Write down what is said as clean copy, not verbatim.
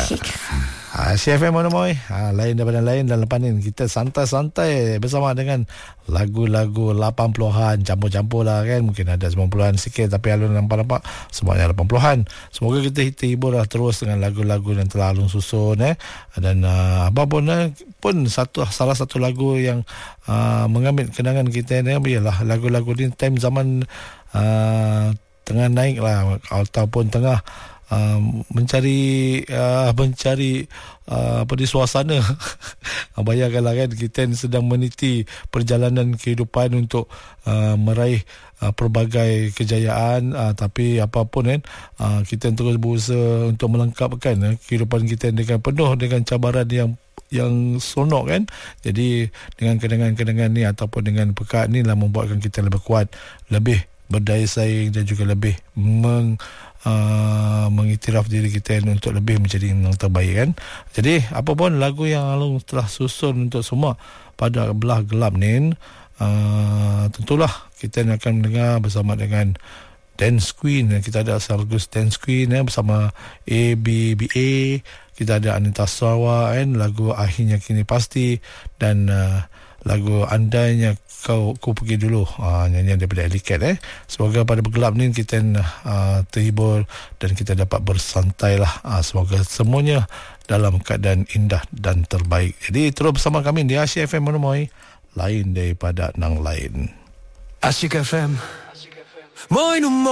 Asyik FM Monomoy, lain daripada lain. Dan lepas ni kita santai-santai bersama dengan lagu-lagu 80-an, campur-campur lah kan. Mungkin ada 90-an sikit, tapi alun nampak-nampak semuanya 80-an. Semoga kita hibur lah terus dengan lagu-lagu yang telah alun susun Dan apapun pun salah satu lagu yang mengambil kenangan kita ni ialah lagu-lagu ni time zaman tengah naik lah, ataupun tengah mencari di suasana. Bayangkanlah kan, kita sedang meniti perjalanan kehidupan untuk meraih pelbagai kejayaan, tapi apapun kan, kita terus berusaha untuk melengkapkan kehidupan kita dengan penuh dengan cabaran yang sonok kan. Jadi dengan kenangan-kenangan ni ataupun dengan pekat ni lah membuatkan kita lebih kuat, lebih berdaya saing dan juga lebih mengiktiraf diri kita untuk lebih menjadi yang terbaik kan. Jadi apapun lagu yang Alung telah susun untuk semua pada belah gelap ni, tentulah kita akan mendengar bersama dengan Dance Queen. Kita ada lagu Dance Queen bersama ABBA. Kita ada Anita Sarawak kan, lagu Akhirnya Kini Pasti, dan lagu Andainya Kau Pergi Dulu, nyanyian daripada Alicat. Semoga pada bergelap ni kita terhibur dan kita dapat bersantai lah. Semoga semuanya dalam keadaan indah dan terbaik. Jadi terus bersama kami di Asyik FM Monomoy, lain daripada nang lain. Asyik FM Moy